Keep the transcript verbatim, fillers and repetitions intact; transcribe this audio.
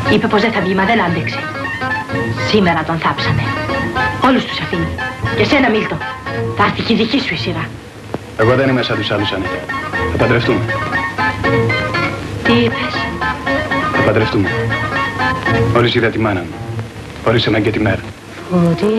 Είπε πως δεν θα βγει, μα δεν άντεξε. Σήμερα τον θάψανε. Όλους τους αφήνει. Και σένα, Μίλτο. Θα έρθει και η δική σου η σειρά. Εγώ δεν είμαι σαν τους άλλους, Ανίτα. Θα παντρευτούμε. Τι είπες? Θα παντρευτούμε. Μόλις είδα τη μάνα μου. Χωρίς εμένα και τη μέρα.